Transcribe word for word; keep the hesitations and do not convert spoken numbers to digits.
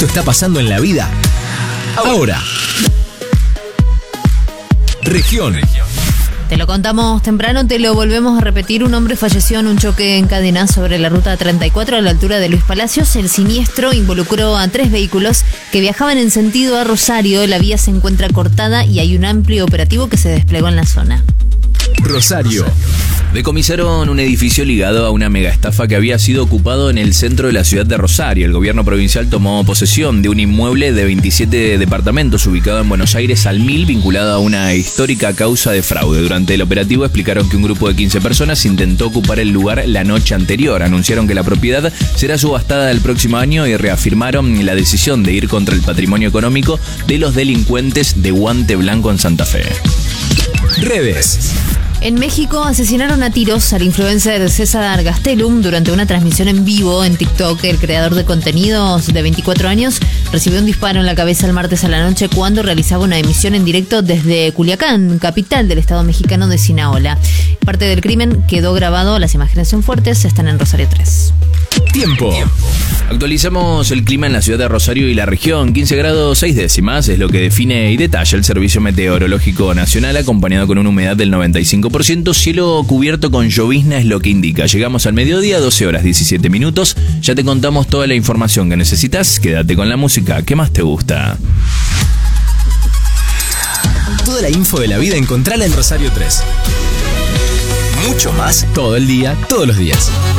Esto está pasando en la vida ahora. Región. Te lo contamos temprano, te lo volvemos a repetir. Un hombre falleció en un choque en cadena sobre la ruta treinta y cuatro a la altura de Luis Palacios. El siniestro involucró a tres vehículos que viajaban en sentido a Rosario. La vía se encuentra cortada y hay un amplio operativo que se desplegó en la zona. Rosario. Decomisaron un edificio ligado a una megaestafa que había sido ocupado en el centro de la ciudad de Rosario. El gobierno provincial tomó posesión de un inmueble de veintisiete departamentos ubicado en Buenos Aires al Mil, vinculado a una histórica causa de fraude. Durante el operativo explicaron que un grupo de quince personas intentó ocupar el lugar la noche anterior. Anunciaron que la propiedad será subastada el próximo año y reafirmaron la decisión de ir contra el patrimonio económico de los delincuentes de Guante Blanco en Santa Fe. Redes. En México asesinaron a tiros al influencer César Gastelum durante una transmisión en vivo en TikTok. El creador de contenidos de veinticuatro años recibió un disparo en la cabeza el martes a la noche cuando realizaba una emisión en directo desde Culiacán, capital del estado mexicano de Sinaloa. Parte del crimen quedó grabado, las imágenes son fuertes, están en Rosario tres. Tiempo. Actualizamos el clima en la ciudad de Rosario y la región. quince grados seis décimas es lo que define y detalla el Servicio Meteorológico Nacional, acompañado con una humedad del noventa y cinco por ciento. Cielo cubierto con llovizna es lo que indica. Llegamos al mediodía, doce horas diecisiete minutos. Ya te contamos toda la información que necesitas. Quédate con la música que más te gusta. Toda la info de la vida encontrala en Rosario tres. Mucho más todo el día, todos los días.